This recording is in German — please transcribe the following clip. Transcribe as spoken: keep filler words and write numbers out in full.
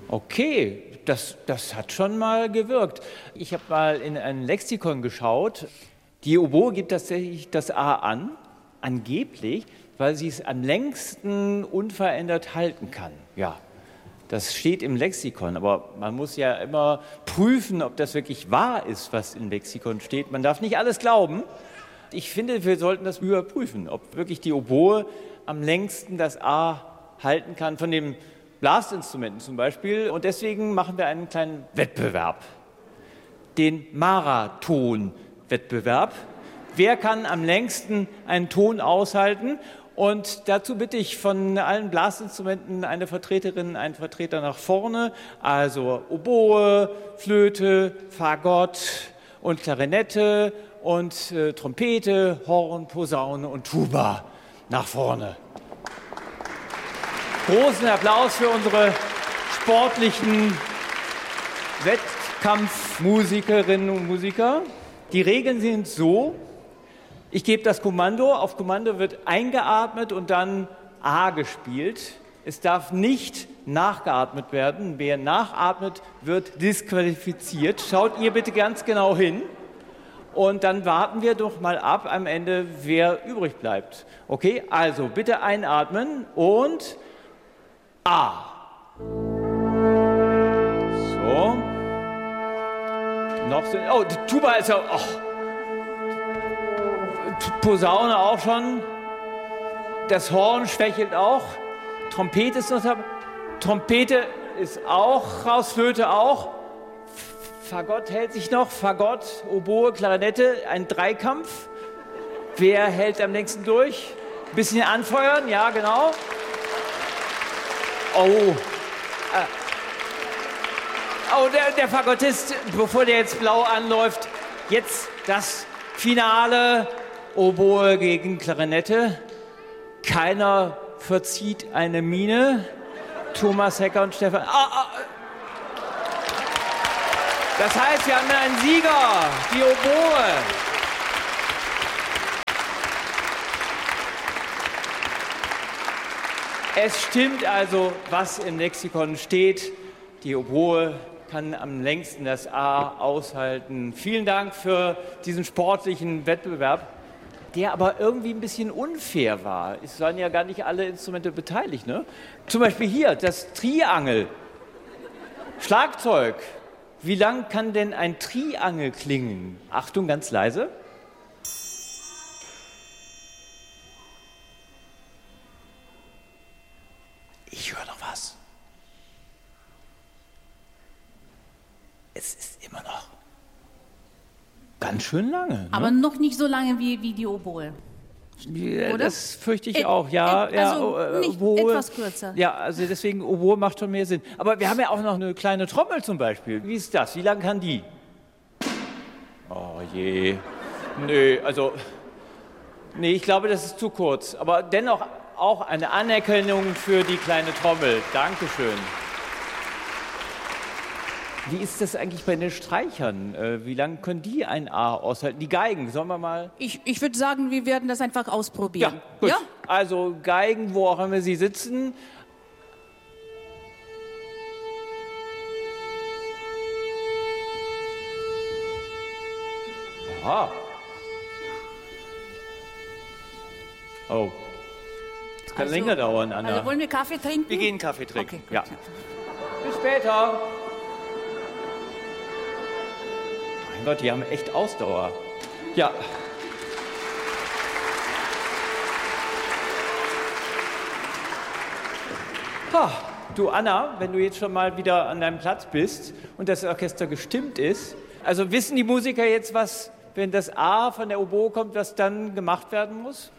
Okay, das, das hat schon mal gewirkt. Ich habe mal in ein Lexikon geschaut. Die Oboe gibt tatsächlich das A an, angeblich, weil sie es am längsten unverändert halten kann. Ja, das steht im Lexikon, aber man muss ja immer prüfen, ob das wirklich wahr ist, was im Lexikon steht. Man darf nicht alles glauben. Ich finde, wir sollten das überprüfen, ob wirklich die Oboe am längsten das A halten kann, von den Blasinstrumenten zum Beispiel. Und deswegen machen wir einen kleinen Wettbewerb, den Marathon-Wettbewerb. Wer kann am längsten einen Ton aushalten? Und dazu bitte ich von allen Blasinstrumenten eine Vertreterin, einen Vertreter nach vorne, also Oboe, Flöte, Fagott und Klarinette und äh, Trompete, Horn, Posaune und Tuba nach vorne. Großen Applaus für unsere sportlichen Wettkampfmusikerinnen und Musiker. Die Regeln sind so: Ich gebe das Kommando, auf Kommando wird eingeatmet und dann A gespielt. Es darf nicht nachgeatmet werden. Wer nachatmet, wird disqualifiziert. Schaut ihr bitte ganz genau hin. Und dann warten wir doch mal ab am Ende, wer übrig bleibt. Okay, also bitte einatmen und A. So. Noch so. Oh, die Tuba ist ja. Oh. Posaune auch schon. Das Horn schwächelt auch. Trompete ist noch dabei. Trompete ist auch raus, Flöte auch. Fagott hält sich noch. Fagott, Oboe, Klarinette, ein Dreikampf. Wer hält am längsten durch? Ein bisschen anfeuern, ja, genau. Oh. Äh. Oh, der, der Fagottist, bevor der jetzt blau anläuft, jetzt das Finale. Oboe gegen Klarinette. Keiner verzieht eine Miene. Thomas Hecker und Stefan. Ah, ah. Das heißt, wir haben einen Sieger, die Oboe. Es stimmt also, was im Lexikon steht. Die Oboe kann am längsten das A aushalten. Vielen Dank für diesen sportlichen Wettbewerb, der aber irgendwie ein bisschen unfair war. Es waren ja gar nicht alle Instrumente beteiligt, ne? Zum Beispiel hier, das Triangel. Schlagzeug. Wie lang kann denn ein Triangel klingen? Achtung, ganz leise. Ich höre noch was. Es ist immer noch ganz schön lange. Ne? Aber noch nicht so lange wie, wie die Oboe. Ja, oder? Das fürchte ich Et, auch, ja. et, ja also äh, nicht Oboe, etwas kürzer. Ja, also deswegen Oboe macht schon mehr Sinn. Aber wir haben ja auch noch eine kleine Trommel zum Beispiel. Wie ist das? Wie lang kann die? Oh je. Nö, also, nee, ich glaube, das ist zu kurz. Aber dennoch auch eine Anerkennung für die kleine Trommel. Dankeschön. Wie ist das eigentlich bei den Streichern? Äh, wie lange können die ein A aushalten? Die Geigen, sollen wir mal... Ich, ich würde sagen, wir werden das einfach ausprobieren. Ja, gut. Ja? Also Geigen, wo auch immer sie sitzen. Aha. Oh. Das kann Also- länger dauern, Anna. Also wollen wir Kaffee trinken? Wir gehen Kaffee trinken. Okay, gut. Ja. Bis später. Mein Gott, die haben echt Ausdauer. Ja. Ha, du Anna, wenn du jetzt schon mal wieder an deinem Platz bist und das Orchester gestimmt ist, also wissen die Musiker jetzt, was, wenn das A von der Oboe kommt, was dann gemacht werden muss?